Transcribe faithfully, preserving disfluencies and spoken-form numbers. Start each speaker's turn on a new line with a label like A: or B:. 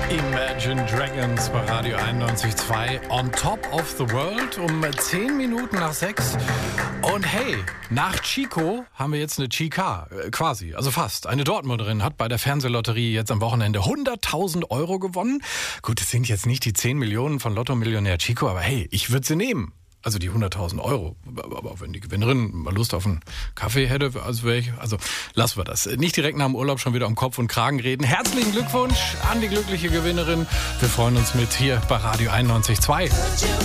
A: Imagine Dragons bei Radio einundneunzig Komma zwei on top of the world um zehn Minuten nach sechs. Und hey, nach Chico haben wir jetzt eine Chica, äh, quasi, also fast. Eine Dortmunderin hat bei der Fernsehlotterie jetzt am Wochenende hunderttausend Euro gewonnen. Gut, es sind jetzt nicht die zehn Millionen von Lotto-Millionär Chico, aber hey, ich würde sie nehmen. Also die hunderttausend Euro. Aber wenn die Gewinnerin mal Lust auf einen Kaffee hätte, also, wäre ich, also lassen wir das. Nicht direkt nach dem Urlaub schon wieder um Kopf und Kragen reden. Herzlichen Glückwunsch an die glückliche Gewinnerin. Wir freuen uns mit hier bei Radio einundneunzig Komma zwei.